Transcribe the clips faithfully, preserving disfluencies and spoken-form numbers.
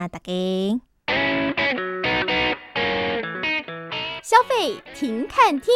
大家消费停看听，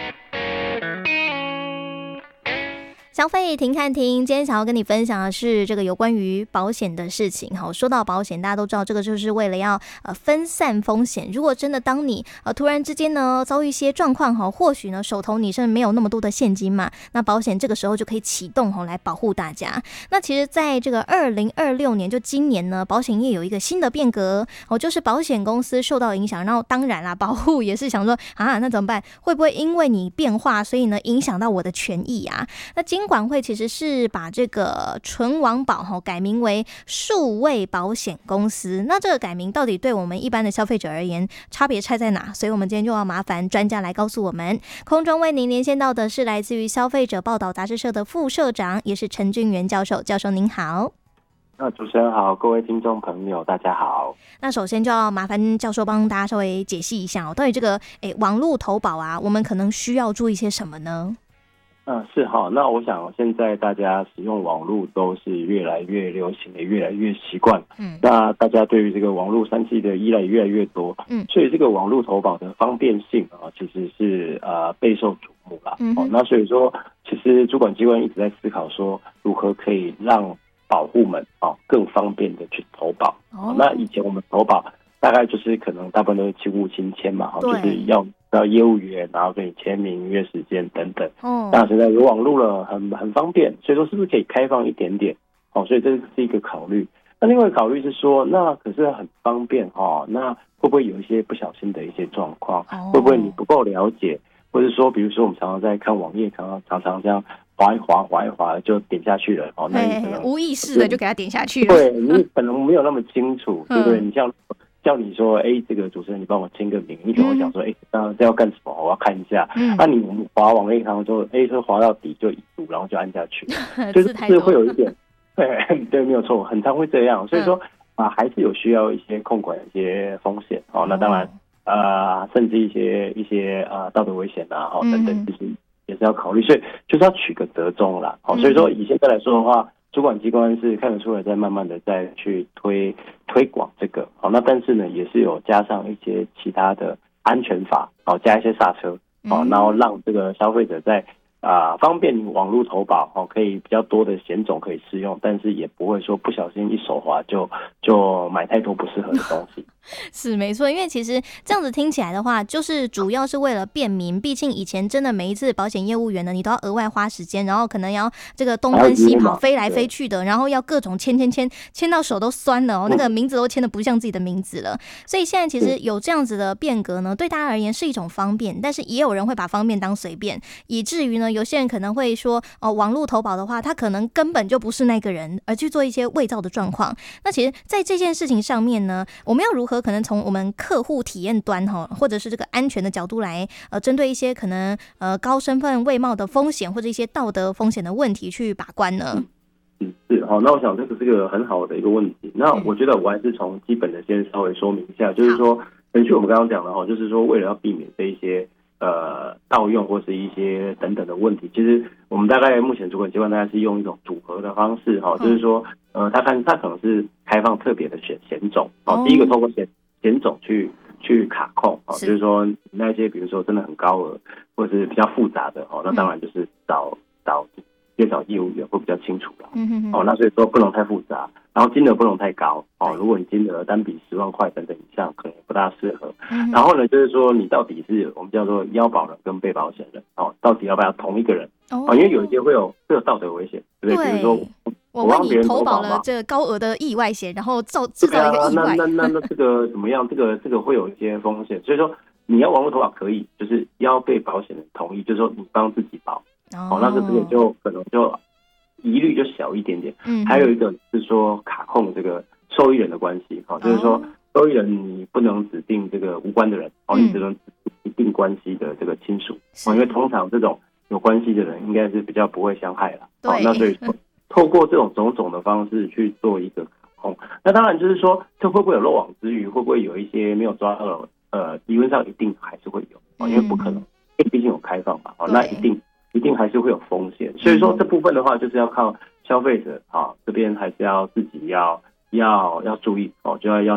消费停看听，今天想要跟你分享的是这个有关于保险的事情。好，说到保险，大家都知道这个就是为了要呃分散风险。如果真的当你呃突然之间呢遭遇一些状况哈，或许呢手头你是没有那么多的现金嘛，那保险这个时候就可以启动哈来保护大家。那其实在这个二零二六年，就今年呢，保险业有一个新的变革哦，就是保险公司受到影响，然后当然啦，保护也是想说啊，那怎么办？会不会因为你变化，所以呢影响到我的权益啊？那金管会其实是把这个纯网保吼改名为数位保险公司。那这个改名到底对我们一般的消费者而言差别差在哪？所以我们今天就要麻烦专家来告诉我们。空中为您连线到的是来自于消费者报道杂志社的副社长，也是陈俊元教授。教授您好。 那主持人好，各位听众朋友大家好。 那首先就要麻烦教授帮大家稍微解析一下哦，到底这个诶网络投保啊，我们可能需要注意些什么呢？ 嗯，是哈。那我想现在大家使用网络都是越来越流行，也越来越习惯。嗯，那大家对于这个网络三 C 的依赖也越来越多。嗯，所以这个网络投保的方便性啊，其实是呃备受瞩目啦。嗯，哦，那所以说，其实主管机关一直在思考说，如何可以让保户们啊更方便的去投保。哦，那以前我们投保大概就是可能大部分都是亲户亲签嘛，就是要要业务员，然后跟你签名、约时间等等。哦，那现在有网络了，很很方便，所以说是不是可以开放一点点？哦，所以这是一个考虑。那另外考虑是说，那可是很方便哦，那会不会有一些不小心的一些状况？哦，会不会你不够了解，或者说，比如说我们常常在看网页，常常常常这样滑一滑滑一滑就点下去了。哦，那你可能无意识的就给他点下去了。 对，你可能没有那么清楚，对不对？你像叫你说，哎，这个主持人，你帮我签个名，你可能会想说，哎，那这要干什么？我要看一下。嗯，那你滑网页上就，哎，说滑到底就已读，然后就按下去，就是是会有一点，对对，没有错，很常会这样。所以说啊，还是有需要一些控管一些风险。哦，那当然，呃，甚至一些一些呃道德危险啊，哦等等，就是也是要考虑。所以就是要取个折中啦。哦，所以说以现在来说的话，主管机关是看得出来，在慢慢的再去推推广这个。好，那但是呢，也是有加上一些其他的安全法，好，加一些刹车，好，然后让这个消费者在啊、呃、方便你网络投保，好，可以比较多的险种可以适用，但是也不会说不小心一手滑就就买太多不适合的东西。 是没错，因为其实这样子听起来的话，就是主要是为了便民。毕竟以前真的每一次保险业务员呢，你都要额外花时间，然后可能要这个东奔西跑，飞来飞去的，然后要各种签签签，签到手都酸了哦，那个名字都签的不像自己的名字了。所以现在其实有这样子的变革呢，对大家而言是一种方便，但是也有人会把方便当随便，以至于呢，有些人可能会说，哦，网络投保的话，他可能根本就不是那个人，而去做一些伪造的状况。那其实，在这件事情上面呢，我们要如何可能从我们客户体验端哈，或者是这个安全的角度来，呃，针对一些可能呃高身份位貌的风险或者一些道德风险的问题去把关呢？ 嗯，是好，那我想这个是个很好的一个问题。那我觉得我还是从基本的先稍微说明一下，就是说，根据我们刚刚讲的哈，就是说为了要避免这一些呃盗用或是一些等等的问题，其实我们大概目前主管机关大概是用一种组合的方式哈，就是说呃，他看他可能是开放特别的险险种，哦，第一个透过险险种去去卡控，哦，就是说那些比如说真的很高额或是比较复杂的哦，那当然就是找找越找业务员会比较清楚了。嗯哦，那所以说不能太复杂，然后金额不能太高哦。如果你金额单笔十万块等等以上，可能不大适合。嗯，然后呢，就是说你到底是我们叫做要保人跟被保险人哦，到底要不要同一个人？哦，因为有一些会有会有道德危险，对不对？比如说我为你投保了这个高额的意外险，然后造制造一个意外， 啊、那那那那这个怎么样？这个这个会有一些风险，所以说你要网络投保可以，就是要被保险人同意，就是说你帮自己保。哦，那这个就可能就疑虑就小一点点。嗯，还有一个是说卡控这个受益人的关系，哦，就是说受益人你不能指定这个无关的人，哦，你只能指定一定关系的这个亲属，哦，因为通常这种有关系的人应该是比较不会相害了。哦，那所以说透过这种种种的方式去做一个卡控，那当然就是说这会不会有漏网之鱼，会不会有一些没有抓到？呃，理论上一定还是会有，哦，因为不可能，因为毕竟有开放嘛，哦，那一定。一定还是会有风险，所以说这部分的话，就是要靠消费者啊这边还是要自己要要要注意哦，就要要